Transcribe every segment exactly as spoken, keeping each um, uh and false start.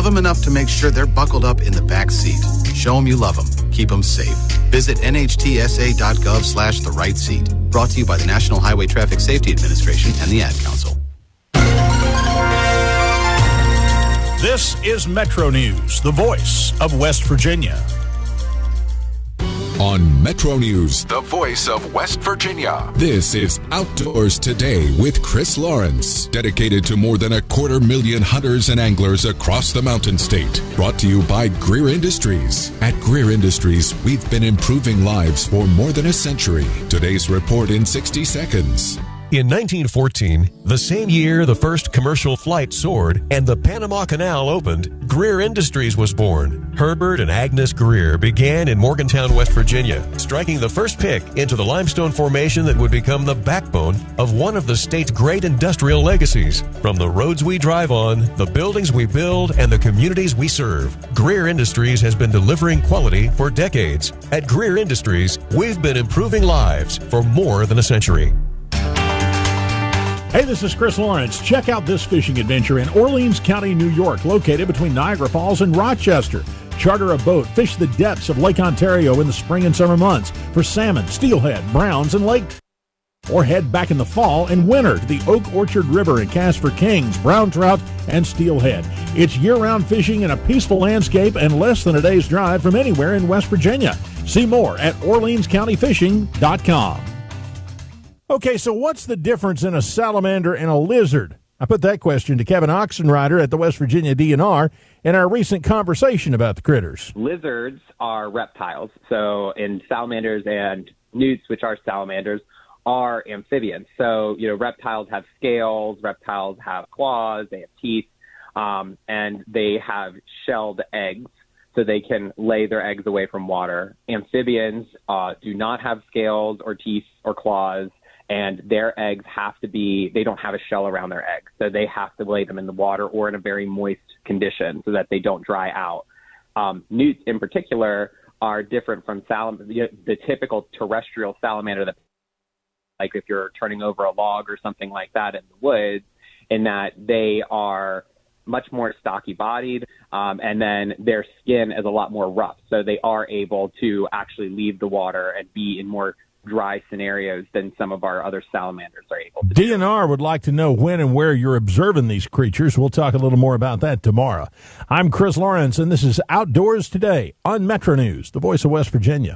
Love them enough to make sure they're buckled up in the back seat. Show them you love them. Keep them safe. Visit N H T S A dot gov slash the right seat. Brought to you by the National Highway Traffic Safety Administration and the Ad Council. This is Metro News, the voice of West Virginia. On Metro News, the voice of West Virginia. This is Outdoors Today with Chris Lawrence, dedicated to more than a quarter million hunters and anglers across the Mountain State. Brought to you by Greer Industries. At Greer Industries, we've been improving lives for more than a century. Today's report in sixty seconds. In nineteen fourteen, the same year the first commercial flight soared and the Panama Canal opened, Greer Industries was born. Herbert and Agnes Greer began in Morgantown, West Virginia, striking the first pick into the limestone formation that would become the backbone of one of the state's great industrial legacies. From the roads we drive on, the buildings we build, and the communities we serve, Greer Industries has been delivering quality for decades. At Greer Industries, we've been improving lives for more than a century. Hey, this is Chris Lawrence. Check out this fishing adventure in Orleans County, New York, located between Niagara Falls and Rochester. Charter a boat, fish the depths of Lake Ontario in the spring and summer months for salmon, steelhead, browns, and lake. Or head back in the fall and winter to the Oak Orchard River and cast for kings, brown trout, and steelhead. It's year-round fishing in a peaceful landscape and less than a day's drive from anywhere in West Virginia. See more at Orleans County Fishing dot com. Okay, so what's the difference in a salamander and a lizard? I put that question to Kevin Oxenrider at the West Virginia D N R in our recent conversation about the critters. Lizards are reptiles, so and salamanders and newts, which are salamanders, are amphibians. So, you know, reptiles have scales, reptiles have claws, they have teeth, um, and they have shelled eggs, so they can lay their eggs away from water. Amphibians uh, do not have scales or teeth or claws, and their eggs have to be, they don't have a shell around their eggs, so they have to lay them in the water or in a very moist condition so that they don't dry out. Um, newts in particular are different from salam- the, the typical terrestrial salamander, that, like if you're turning over a log or something like that in the woods, in that they are much more stocky bodied, um, and then their skin is a lot more rough, so they are able to actually leave the water and be in more dry scenarios than some of our other salamanders are able to do. D N R would like to know when and where you're observing these creatures. We'll talk a little more about that tomorrow. I'm Chris Lawrence, and this is Outdoors Today on Metro News, the voice of West Virginia.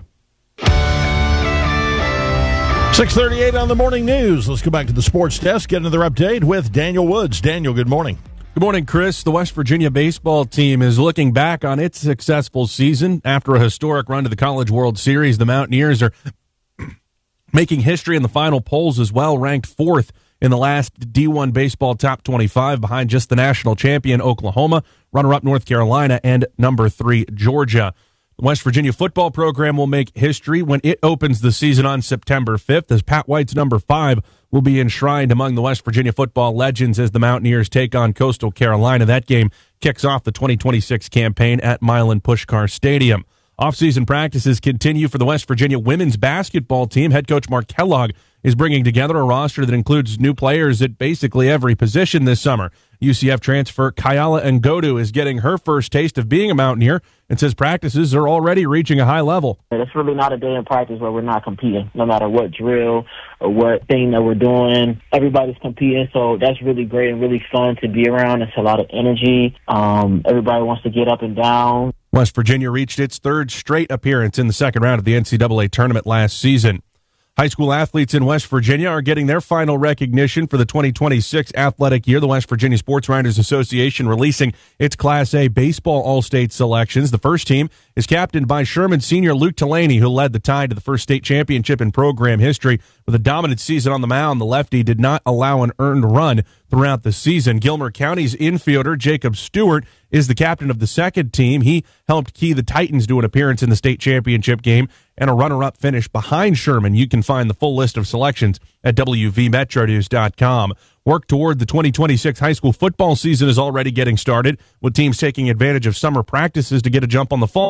six thirty-eight on the morning news. Let's go back to the sports desk, get another update with Daniel Woods. Daniel, good morning. Good morning, Chris. The West Virginia baseball team is looking back on its successful season. After a historic run to the College World Series, the Mountaineers are making history in the final polls as well, ranked fourth in the last D one baseball top twenty-five, behind just the national champion Oklahoma, runner-up North Carolina, and number three Georgia. The West Virginia football program will make history when it opens the season on September fifth, as Pat White's number five will be enshrined among the West Virginia football legends as the Mountaineers take on Coastal Carolina. That game kicks off the twenty twenty-six campaign at Milan Puskar Stadium. Off-season practices continue for the West Virginia women's basketball team. Head coach Mark Kellogg is bringing together a roster that includes new players at basically every position this summer. U C F transfer Kayala Ngodu is getting her first taste of being a Mountaineer and says practices are already reaching a high level. It's really not a day in practice where we're not competing, no matter what drill or what thing that we're doing. Everybody's competing, so that's really great and really fun to be around. It's a lot of energy. Um, everybody wants to get up and down. West Virginia reached its third straight appearance in the second round of the N C double A tournament last season. High school athletes in West Virginia are getting their final recognition for the twenty twenty-six athletic year. The West Virginia Sports Writers Association releasing its Class A baseball All-State selections. The first team is captained by Sherman senior Luke Delaney, who led the Tide to the first state championship in program history. With a dominant season on the mound, the lefty did not allow an earned run throughout the season. Gilmer County's infielder Jacob Stewart is the captain of the second team. He helped key the Titans to an appearance in the state championship game and a runner-up finish behind Sherman. You can find the full list of selections at W V Metro News dot com. Work toward the twenty twenty-six high school football season is already getting started, with teams taking advantage of summer practices to get a jump on the fall.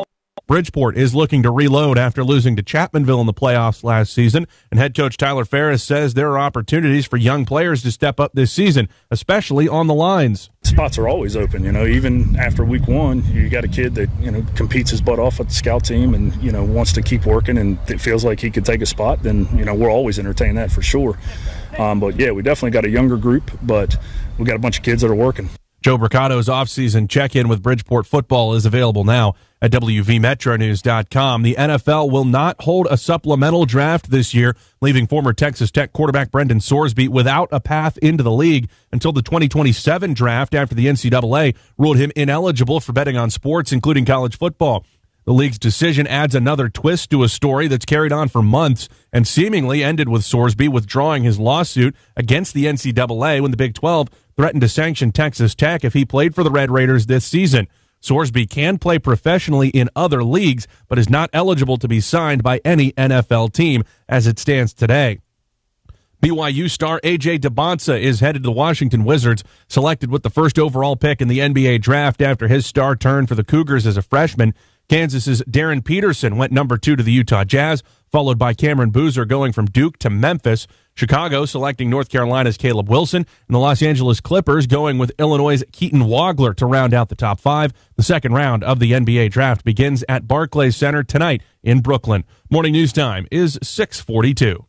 Bridgeport is looking to reload after losing to Chapmanville in the playoffs last season, and head coach Tyler Ferris says there are opportunities for young players to step up this season, especially on the lines. Spots are always open, you know, even after week one, you got a kid that, you know, competes his butt off at the scout team and, you know, wants to keep working and it feels like he could take a spot, then, you know, we'll always entertain that for sure. Um, but, yeah, we definitely got a younger group, but we got a bunch of kids that are working. Joe Bricato's offseason check-in with Bridgeport football is available now at W V Metro News dot com. The N F L will not hold a supplemental draft this year, leaving former Texas Tech quarterback Brendan Sorsby without a path into the league until the twenty twenty-seven draft after the N C double A ruled him ineligible for betting on sports, including college football. The league's decision adds another twist to a story that's carried on for months and seemingly ended with Sorsby withdrawing his lawsuit against the N C double A when the Big twelve threatened to sanction Texas Tech if he played for the Red Raiders this season. Sorsby can play professionally in other leagues, but is not eligible to be signed by any N F L team as it stands today. B Y U star A J DeBonsa is headed to the Washington Wizards, selected with the first overall pick in the N B A draft after his star turn for the Cougars as a freshman. Kansas's Darren Peterson went number two to the Utah Jazz, followed by Cameron Boozer going from Duke to Memphis. Chicago selecting North Carolina's Caleb Wilson, and the Los Angeles Clippers going with Illinois' Keaton Wagler to round out the top five. The second round of the N B A draft begins at Barclays Center tonight in Brooklyn. Morning news time is six forty-two.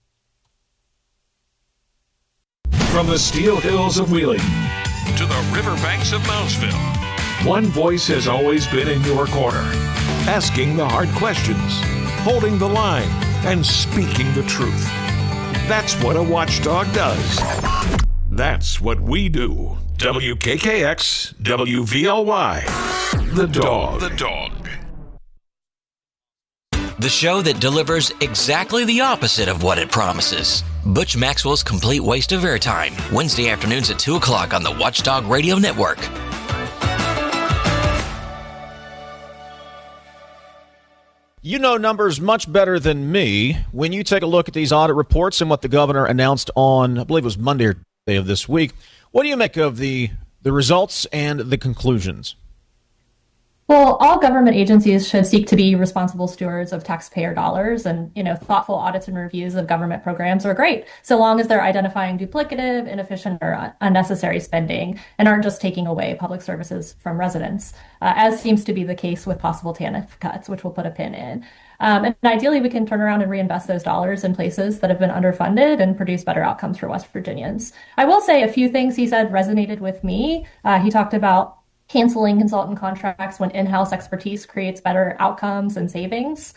From the Steel Hills of Wheeling to the riverbanks of Moundsville, one voice has always been in your corner, asking the hard questions, holding the line, and speaking the truth. That's what a watchdog does. That's what we do. W K K X, W V L Y. The Dog. The Dog. The show that delivers exactly the opposite of what it promises. Butch Maxwell's Complete Waste of Airtime, Wednesday afternoons at two o'clock on the Watchdog Radio Network. You know numbers much better than me. When you take a look at these audit reports and what the governor announced on, I believe it was Monday or Tuesday of this week, what do you make of the the results and the conclusions? Well, all government agencies should seek to be responsible stewards of taxpayer dollars, and, you know, thoughtful audits and reviews of government programs are great, so long as they're identifying duplicative, inefficient, or unnecessary spending and aren't just taking away public services from residents, uh, as seems to be the case with possible T A N F cuts, which we'll put a pin in. Um, and ideally, we can turn around and reinvest those dollars in places that have been underfunded and produce better outcomes for West Virginians. I will say a few things he said resonated with me. Uh, he talked about canceling consultant contracts when in-house expertise creates better outcomes and savings.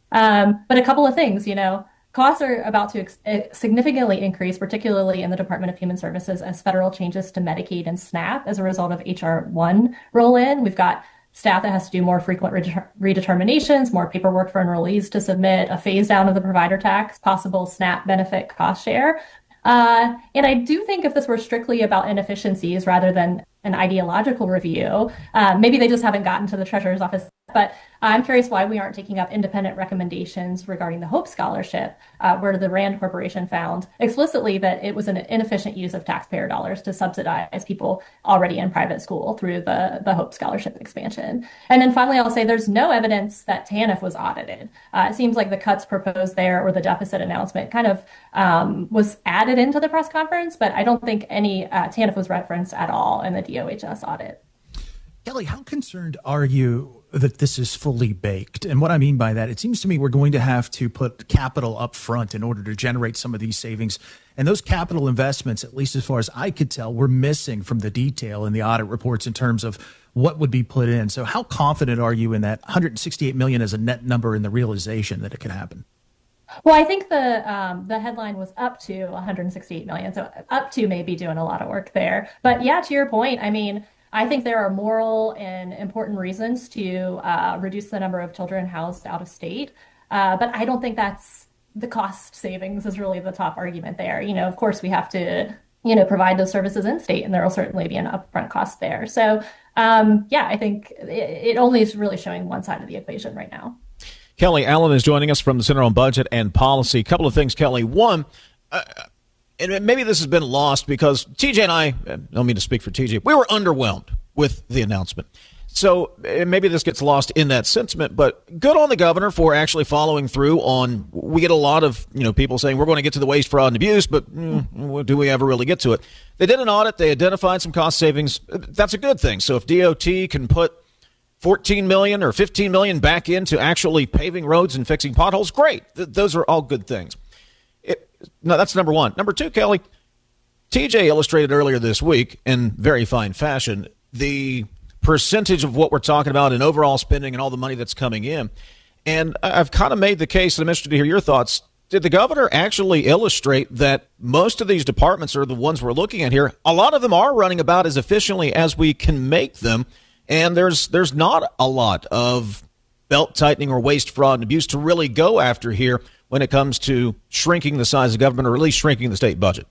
Um, but a couple of things, you know, costs are about to ex- significantly increase, particularly in the Department of Human Services, as federal changes to Medicaid and SNAP as a result of H R one roll in. We've got staff that has to do more frequent redeter- redeterminations, more paperwork for enrollees to submit, a phase down of the provider tax, possible SNAP benefit cost share. Uh, and I do think if this were strictly about inefficiencies rather than an ideological review, uh, maybe they just haven't gotten to the Treasurer's Office. But I'm curious why we aren't taking up independent recommendations regarding the Hope Scholarship, uh, where the RAND Corporation found explicitly that it was an inefficient use of taxpayer dollars to subsidize people already in private school through the, the Hope Scholarship expansion. And then finally, I'll say there's no evidence that T A N F was audited. Uh, it seems like the cuts proposed there or the deficit announcement kind of um, was added into the press conference, but I don't think any uh, T A N F was referenced at all in the D O H S audit. Kelly, how concerned are you that this is fully baked? And what I mean by that, it seems to me we're going to have to put capital up front in order to generate some of these savings. And those capital investments, at least as far as I could tell, were missing from the detail in the audit reports in terms of what would be put in. So how confident are you in that one hundred sixty-eight million dollars as a net number in the realization that it could happen? Well, I think the um, the headline was up to one hundred sixty-eight million dollars. So up to maybe doing a lot of work there. But yeah, to your point, I mean, I think there are moral and important reasons to uh, reduce the number of children housed out of state. Uh, but I don't think that's the cost savings is really the top argument there. You know, of course, we have to, you know, provide those services in state, and there will certainly be an upfront cost there. So, um, yeah, I think it, it only is really showing one side of the equation right now. Kelly Allen is joining us from the Center on Budget and Policy. A couple of things, Kelly. One, uh, and maybe this has been lost because T J and I, I don't mean to speak for T J, we were underwhelmed with the announcement. So maybe this gets lost in that sentiment, but good on the governor for actually following through on, we get a lot of, you know, people saying we're going to get to the waste, fraud, and abuse, but mm, do we ever really get to it? They did an audit. They identified some cost savings. That's a good thing. So if D O T can put fourteen million dollars or fifteen million dollars back into actually paving roads and fixing potholes, great. Th- those are all good things. It, no, that's number one. Number two, Kelly, T J illustrated earlier this week in very fine fashion the percentage of what we're talking about in overall spending and all the money that's coming in. And I've kind of made the case, and I'm interested to hear your thoughts. Did the governor actually illustrate that most of these departments are the ones we're looking at here? A lot of them are running about as efficiently as we can make them. And there's there's not a lot of belt tightening or waste, fraud, and abuse to really go after here when it comes to shrinking the size of government or at least shrinking the state budget.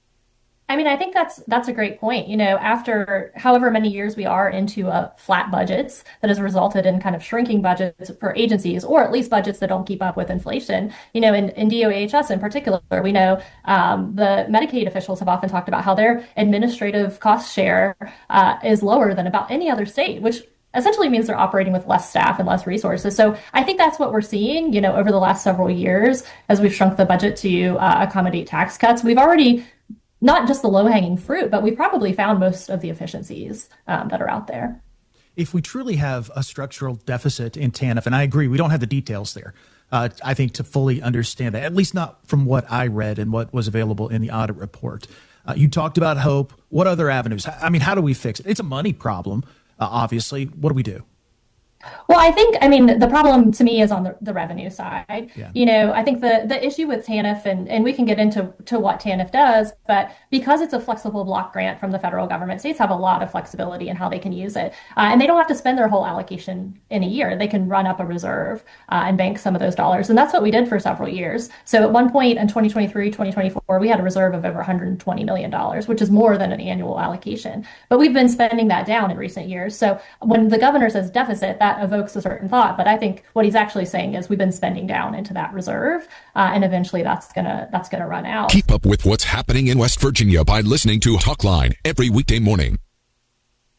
I mean, I think that's that's a great point. You know, after however many years we are into uh, flat budgets that has resulted in kind of shrinking budgets for agencies, or at least budgets that don't keep up with inflation. You know, in, in D O H S in particular, we know um, the Medicaid officials have often talked about how their administrative cost share uh, is lower than about any other state, which essentially means they're operating with less staff and less resources. So I think that's what we're seeing, you know, over the last several years as we've shrunk the budget to uh, accommodate tax cuts. We've already not just the low-hanging fruit, but we probably found most of the efficiencies um, that are out there. If we truly have a structural deficit in T A N F, and I agree, we don't have the details there, uh, I think to fully understand that, at least not from what I read and what was available in the audit report. Uh, you talked about hope. What other avenues? I mean, how do we fix it? It's a money problem, uh, obviously. What do we do? Well, I think, I mean, the problem to me is on the, the revenue side. Yeah. You know, I think the, the issue with T A N F, and, and we can get into to what T A N F does, but because it's a flexible block grant from the federal government, states have a lot of flexibility in how they can use it. Uh, and they don't have to spend their whole allocation in a year. They can run up a reserve uh, and bank some of those dollars. And that's what we did for several years. So at one point in twenty twenty-three, twenty twenty-four, we had a reserve of over one hundred twenty million dollars, which is more than an annual allocation. But we've been spending that down in recent years. So when the governor says deficit, that evokes a certain thought, but I think what he's actually saying is we've been spending down into that reserve, uh, and eventually that's gonna that's gonna run out. Keep up with what's happening in West Virginia by listening to Talkline every weekday morning.